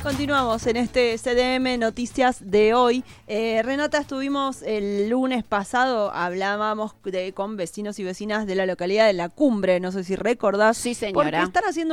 Continuamos en este CDM Noticias de hoy. Renata, estuvimos el lunes pasado, hablábamos con vecinos y vecinas de la localidad de La Cumbre, no sé si recordás. Sí, señora.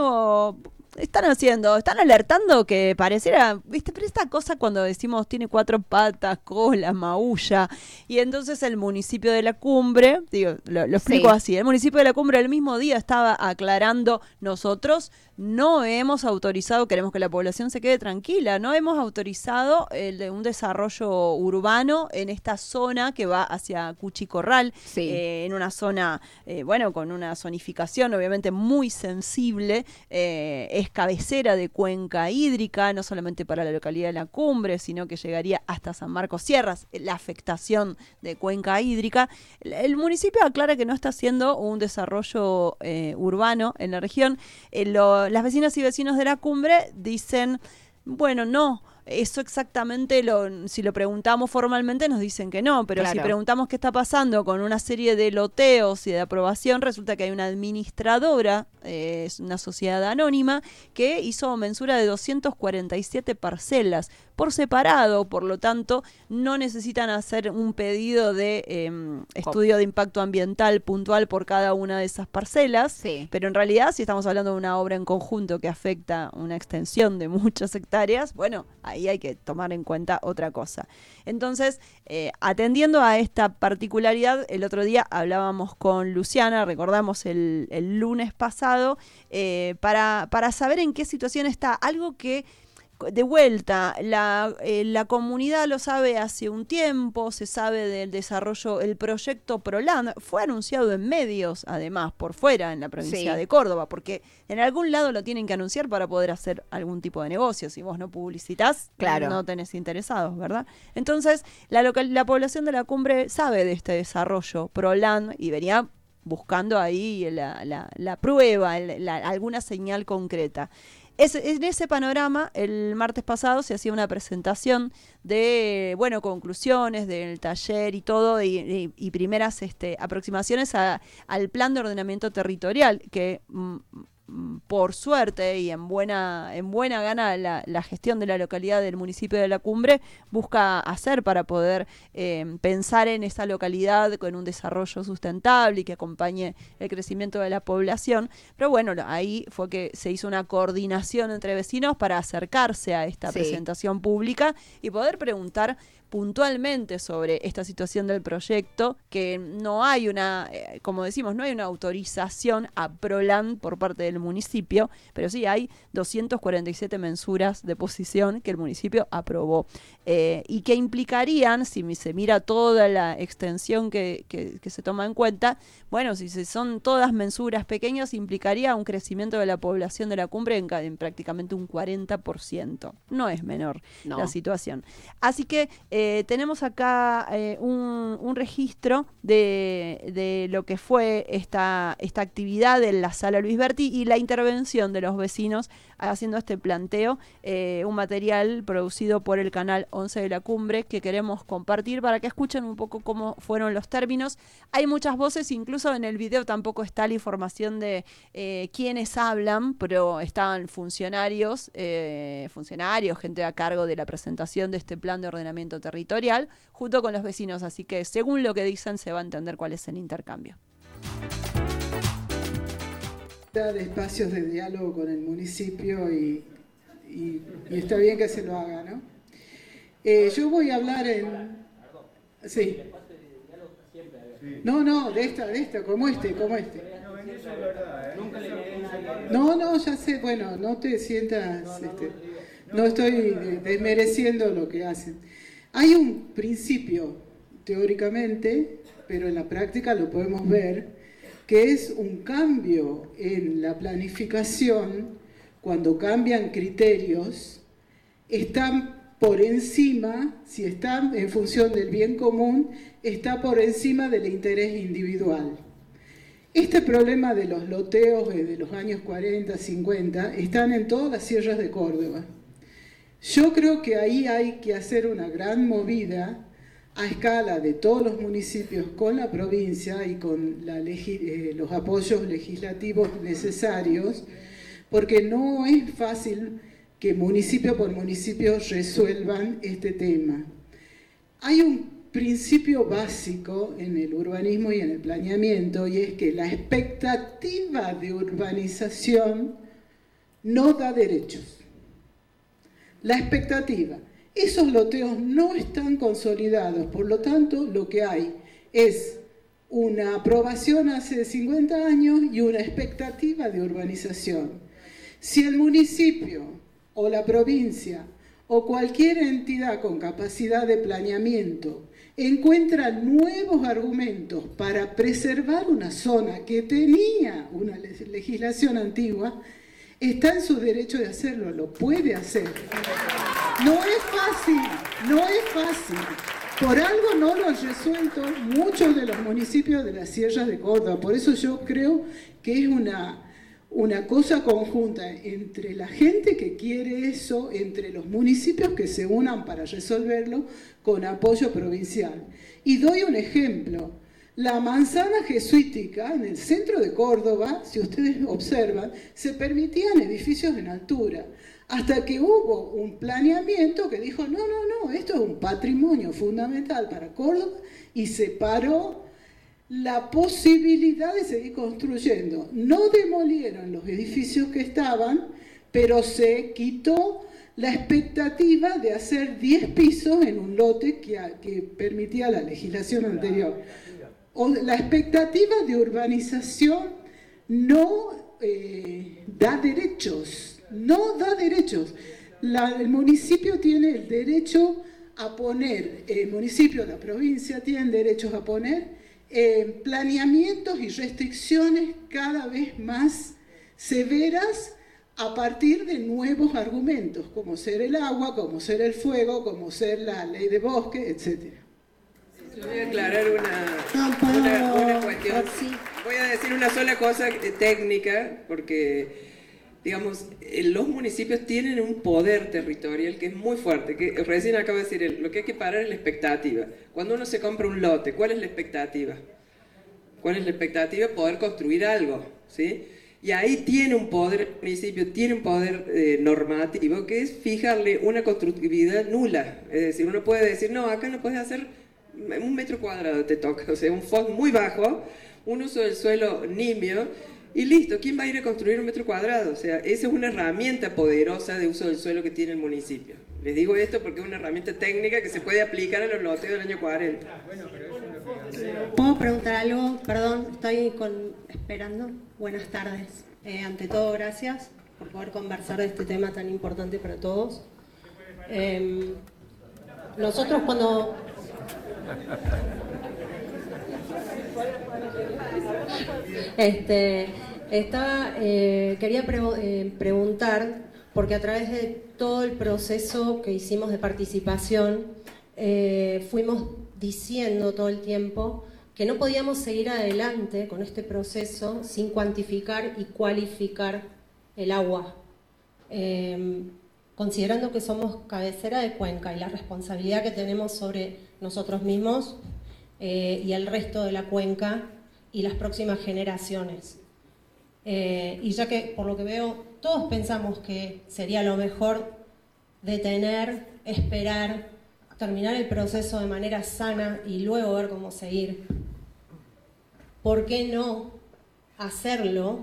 Porque están alertando que pareciera, viste, pero esta cosa cuando decimos tiene 4 patas, cola, maulla, y entonces el municipio de La Cumbre, lo explico así, el municipio de La Cumbre el mismo día estaba aclarando: nosotros no hemos autorizado, queremos que la población se quede tranquila, no hemos autorizado un desarrollo urbano en esta zona que va hacia Cuchicorral, en una zona, con una zonificación obviamente muy sensible, es cabecera de cuenca hídrica, no solamente para la localidad de La Cumbre, sino que llegaría hasta San Marcos Sierras, la afectación de cuenca hídrica. El municipio aclara que no está haciendo un desarrollo urbano en la región. Las vecinas y vecinos de La Cumbre dicen, bueno, no, eso exactamente, si lo preguntamos formalmente nos dicen que no, pero si preguntamos qué está pasando con una serie de loteos y de aprobación, resulta que hay una administradora, es una sociedad anónima, que hizo mensura de 247 parcelas por separado, por lo tanto no necesitan hacer un pedido de estudio de impacto ambiental puntual por cada una de esas parcelas, pero en realidad si estamos hablando de una obra en conjunto que afecta una extensión de muchas hectáreas, bueno, ahí hay que tomar en cuenta otra cosa. Entonces, atendiendo a esta particularidad, el otro día hablábamos con Luciana, recordamos el lunes pasado, para saber en qué situación está, algo que de vuelta, la comunidad lo sabe hace un tiempo, se sabe del desarrollo, el proyecto ProLand fue anunciado en medios, además, por fuera, en la provincia de Córdoba, porque en algún lado lo tienen que anunciar para poder hacer algún tipo de negocio. Si vos no publicitás, no tenés interesados, ¿verdad? Entonces, la población de La Cumbre sabe de este desarrollo ProLand y venía buscando ahí la prueba, alguna señal concreta. En ese panorama, el martes pasado se hacía una presentación de, conclusiones del taller y todo, y primeras aproximaciones al plan de ordenamiento territorial, que por suerte y en buena gana la gestión de la localidad del municipio de La Cumbre busca hacer para poder pensar en esa localidad con un desarrollo sustentable y que acompañe el crecimiento de la población. Pero bueno, ahí fue que se hizo una coordinación entre vecinos para acercarse a esta presentación pública y poder preguntar puntualmente sobre esta situación del proyecto, que no hay como decimos, no hay una autorización a ProLand por parte del municipio, pero sí hay 247 mensuras de posición que el municipio aprobó, y que implicarían, si se mira toda la extensión que se toma en cuenta, bueno, si son todas mensuras pequeñas, implicaría un crecimiento de la población de La Cumbre en prácticamente un 40%. No es menor la situación. Así que tenemos acá un registro de lo que fue esta actividad en la Sala Luis Berti y la intervención de los vecinos haciendo este planteo, un material producido por el canal 11 de La Cumbre que queremos compartir para que escuchen un poco cómo fueron los términos. Hay muchas voces, incluso en el video tampoco está la información de quiénes hablan, pero estaban funcionarios, gente a cargo de la presentación de este plan de ordenamiento territorial, junto con los vecinos, así que según lo que dicen se va a entender cuál es el intercambio. De espacios de diálogo con el municipio y está bien que se lo haga, ¿no? Yo voy a hablar en... Sí. No, de esta, como este. No, ya sé, bueno, no te sientas... no estoy desmereciendo lo que hacen. Hay un principio, teóricamente, pero en la práctica lo podemos ver, que es un cambio en la planificación, cuando cambian criterios, están por encima, si están en función del bien común, está por encima del interés individual. Este problema de los loteos de los años 40, 50, están en todas las sierras de Córdoba. Yo creo que ahí hay que hacer una gran movida a escala de todos los municipios con la provincia y con los apoyos legislativos necesarios, porque no es fácil que municipio por municipio resuelvan este tema. Hay un principio básico en el urbanismo y en el planeamiento, y es que la expectativa de urbanización no da derechos. La expectativa. Esos loteos no están consolidados, por lo tanto, lo que hay es una aprobación hace 50 años y una expectativa de urbanización. Si el municipio o la provincia o cualquier entidad con capacidad de planeamiento encuentra nuevos argumentos para preservar una zona que tenía una legislación antigua, está en su derecho de hacerlo, lo puede hacer. No es fácil, no es fácil. Por algo no lo han resuelto muchos de los municipios de las sierras de Córdoba. Por eso yo creo que es una cosa conjunta entre la gente que quiere eso, entre los municipios que se unan para resolverlo con apoyo provincial. Y doy un ejemplo. La manzana jesuítica en el centro de Córdoba, si ustedes observan, se permitían edificios en altura, hasta que hubo un planeamiento que dijo, no, esto es un patrimonio fundamental para Córdoba, y separó la posibilidad de seguir construyendo. No demolieron los edificios que estaban, pero se quitó la expectativa de hacer 10 pisos en un lote que permitía la legislación anterior. La expectativa de urbanización no da derechos, no da derechos. El municipio tiene el derecho a poner, el municipio, la provincia tienen derechos a poner planeamientos y restricciones cada vez más severas a partir de nuevos argumentos, como ser el agua, como ser el fuego, como ser la ley de bosque, etc. Yo voy a aclarar una cuestión. Voy a decir una sola cosa técnica, porque, digamos, los municipios tienen un poder territorial que es muy fuerte, que recién acabo de decir, lo que hay que parar es la expectativa. Cuando uno se compra un lote, ¿cuál es la expectativa? ¿Cuál es la expectativa? Poder construir algo, ¿sí? Y ahí tiene un poder, el municipio tiene un poder normativo, que es fijarle una constructividad nula. Es decir, uno puede decir, no, acá no puedes hacer 1 metro cuadrado, te toca, o sea, un FOD muy bajo, un uso del suelo nimio, y listo, ¿quién va a ir a construir 1 metro cuadrado? O sea, esa es una herramienta poderosa de uso del suelo que tiene el municipio. Les digo esto porque es una herramienta técnica que se puede aplicar a los loteos del año 40. ¿Puedo preguntar algo? Perdón, estoy esperando. Buenas tardes. Ante todo, gracias por poder conversar de este tema tan importante para todos. Nosotros cuando... quería preguntar, porque a través de todo el proceso que hicimos de participación, fuimos diciendo todo el tiempo que no podíamos seguir adelante con este proceso sin cuantificar y cualificar el agua. Considerando que somos cabecera de cuenca y la responsabilidad que tenemos sobre nosotros mismos y el resto de la cuenca y las próximas generaciones. Y ya que, por lo que veo, todos pensamos que sería lo mejor detener, esperar, terminar el proceso de manera sana y luego ver cómo seguir. ¿Por qué no hacerlo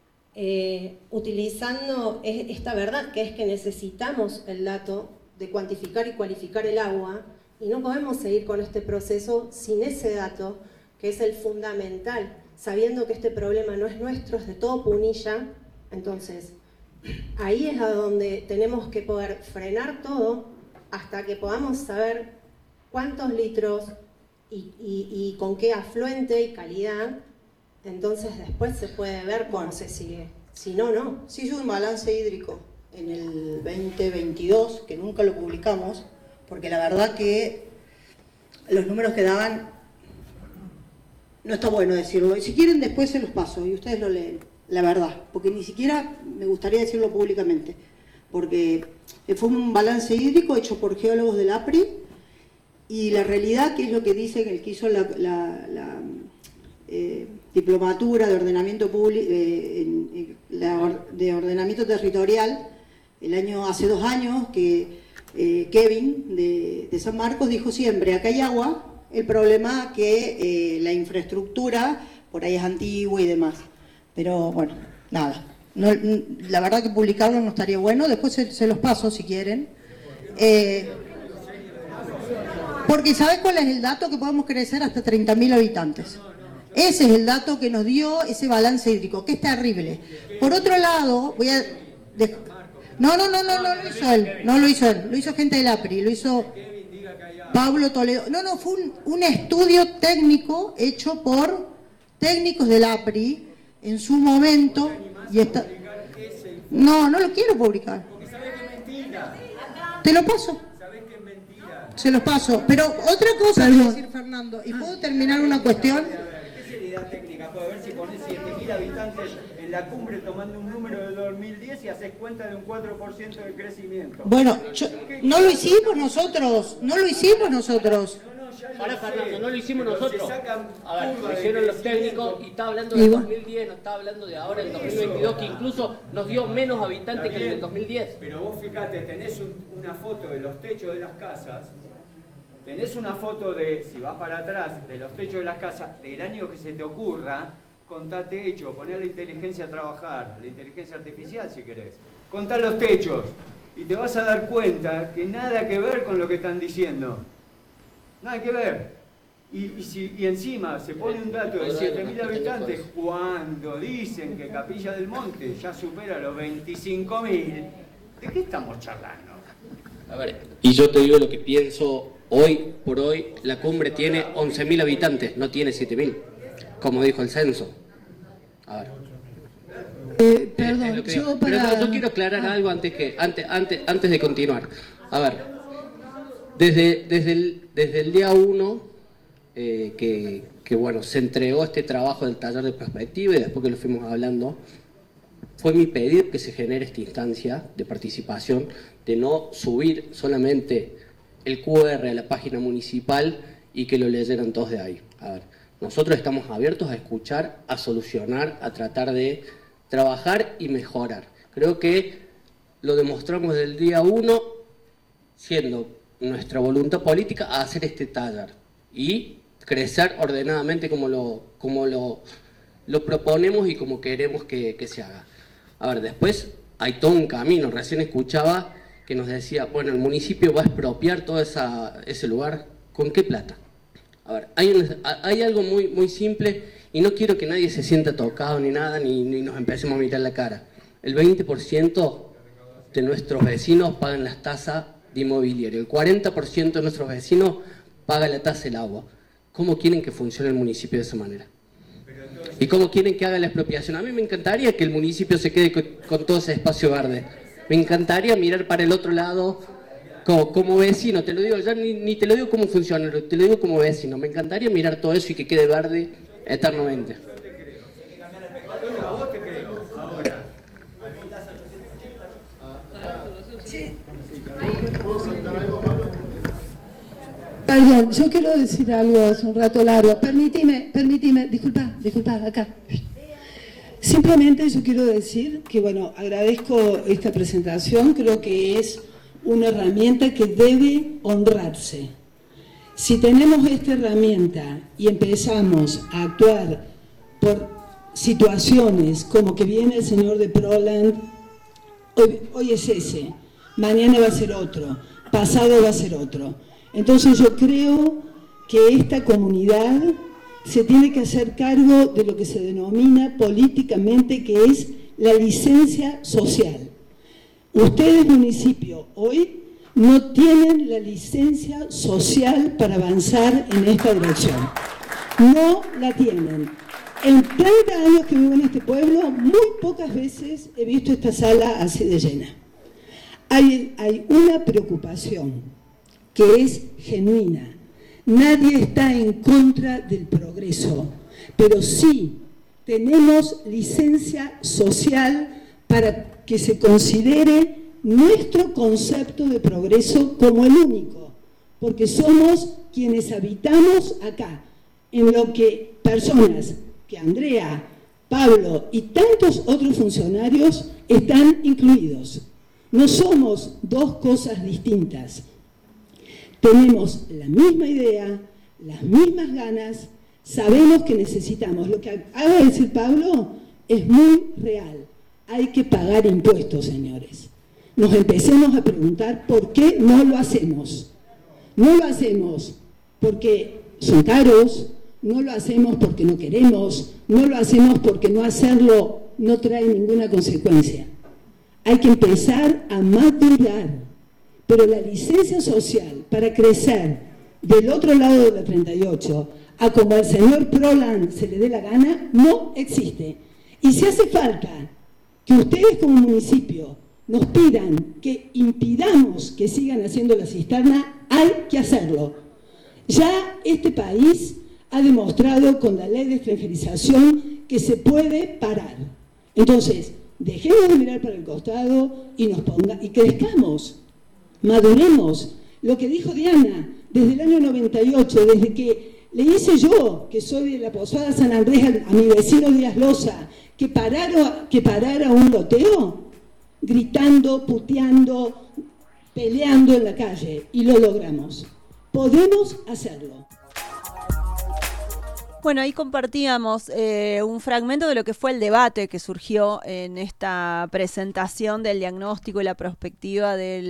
utilizando esta verdad, que es que necesitamos el dato de cuantificar y cualificar el agua, y no podemos seguir con este proceso sin ese dato, que es el fundamental, sabiendo que este problema no es nuestro, es de todo Punilla? Entonces, ahí es a donde tenemos que poder frenar todo hasta que podamos saber cuántos litros y con qué afluente y calidad. Entonces después se puede ver cómo se sigue. Si no, no. Se hizo un balance hídrico en el 2022, que nunca lo publicamos, porque la verdad que los números que daban, no está bueno decirlo. Y si quieren después se los paso y ustedes lo leen, la verdad. Porque ni siquiera me gustaría decirlo públicamente. Porque fue un balance hídrico hecho por geólogos del APRI, y la realidad, que es lo que dice el que hizo la diplomatura de ordenamiento público, de ordenamiento territorial, hace 2 años que Kevin de San Marcos dijo siempre, acá hay agua, el problema que la infraestructura por ahí es antigua y demás. Pero bueno, nada. No, la verdad que publicarlo no estaría bueno, después se los paso si quieren. Porque ¿sabes cuál es el dato? Que podemos crecer hasta 30.000 habitantes. Ese es el dato que nos dio ese balance hídrico, que es terrible. Por otro lado, No lo hizo él, lo hizo gente del APRI, lo hizo Pablo Toledo. No, fue un estudio técnico hecho por técnicos del APRI en su momento y está... No lo quiero publicar. Te lo paso. Se los paso. Pero otra cosa quiero decir, Fernando, y puedo terminar una cuestión. ¿Qué seriedad técnica puede haber si pones 7.000 habitantes en la cumbre tomando un número de 2010 y haces cuenta de un 4% de crecimiento? Bueno, no lo hicimos nosotros. Ahora, Fernando, no lo hicimos nosotros. A ver, lo hicieron los técnicos y está hablando del 2010, no está hablando de ahora, el 2022, que incluso nos dio menos habitantes que el 2010. Pero vos fíjate, tenés una foto de los techos de las casas, tenés una foto de, si vas para atrás, de los techos de las casas, del año que se te ocurra, contá techo, poné la inteligencia a trabajar, la inteligencia artificial si querés, contá los techos, y te vas a dar cuenta que nada que ver con lo que están diciendo. Nada que ver. Y encima se pone un dato de 7.000 habitantes cuando dicen que Capilla del Monte ya supera los 25.000. ¿De qué estamos charlando? A ver, y yo te digo lo que pienso hoy por hoy. La cumbre tiene 11.000 habitantes, no tiene 7.000, como dijo el censo. A ver. Perdón, yo quiero aclarar algo antes de continuar. A ver. Desde el día 1 que bueno, se entregó este trabajo del taller de perspectiva y después que lo fuimos hablando, fue mi pedido que se genere esta instancia de participación, de no subir solamente el QR a la página municipal y que lo leyeran todos de ahí. A ver, nosotros estamos abiertos a escuchar, a solucionar, a tratar de trabajar y mejorar. Creo que lo demostramos desde el día 1 siendo nuestra voluntad política a hacer este taller y crecer ordenadamente como lo proponemos y como queremos que se haga. A ver, después hay todo un camino. Recién escuchaba que nos decía, bueno, el municipio va a expropiar todo ese lugar. ¿Con qué plata? A ver, hay algo muy simple y no quiero que nadie se sienta tocado ni nada, ni nos empecemos a mirar la cara. El 20% de nuestros vecinos pagan las tasas de inmobiliario. El 40% de nuestros vecinos paga la tasa del agua. ¿Cómo quieren que funcione el municipio de esa manera? ¿Y cómo quieren que haga la expropiación? A mí me encantaría que el municipio se quede con todo ese espacio verde. Me encantaría mirar para el otro lado como vecino. Te lo digo, ya ni te lo digo como funcionario, te lo digo como vecino. Me encantaría mirar todo eso y que quede verde eternamente. Perdón, yo quiero decir algo hace un rato largo. Permíteme, disculpa, acá. Simplemente yo quiero decir que, bueno, agradezco esta presentación, creo que es una herramienta que debe honrarse. Si tenemos esta herramienta y empezamos a actuar por situaciones como que viene el señor de Proland, hoy es ese, mañana va a ser otro, pasado va a ser otro. Entonces yo creo que esta comunidad se tiene que hacer cargo de lo que se denomina políticamente, que es la licencia social. Ustedes, municipio, hoy no tienen la licencia social para avanzar en esta dirección. No la tienen. En 30 años que vivo en este pueblo, muy pocas veces he visto esta sala así de llena. Hay una preocupación que es genuina. Nadie está en contra del progreso, pero sí tenemos licencia social para que se considere nuestro concepto de progreso como el único, porque somos quienes habitamos acá, en lo que personas que Andrea, Pablo y tantos otros funcionarios están incluidos. No somos dos cosas distintas. Tenemos la misma idea, las mismas ganas, sabemos que necesitamos. Lo que acaba de decir Pablo es muy real. Hay que pagar impuestos, señores. Nos empecemos a preguntar por qué no lo hacemos. No lo hacemos porque son caros, no lo hacemos porque no queremos, no lo hacemos porque no hacerlo no trae ninguna consecuencia. Hay que empezar a madurar, pero la licencia social para crecer del otro lado de la 38 a como al señor Prolan se le dé la gana, no existe. Y si hace falta que ustedes como municipio nos pidan que impidamos que sigan haciendo la cisterna, hay que hacerlo. Ya este país ha demostrado con la ley de extranjerización que se puede parar. Entonces, dejemos de mirar para el costado y crezcamos, maduremos. Lo que dijo Diana, desde el año 98, desde que le hice yo, que soy de la Posada San Andrés, a mi vecino Díaz Loza, que parara un loteo, gritando, puteando, peleando en la calle, y lo logramos. Podemos hacerlo. Bueno, ahí compartíamos un fragmento de lo que fue el debate que surgió en esta presentación del diagnóstico y la perspectiva del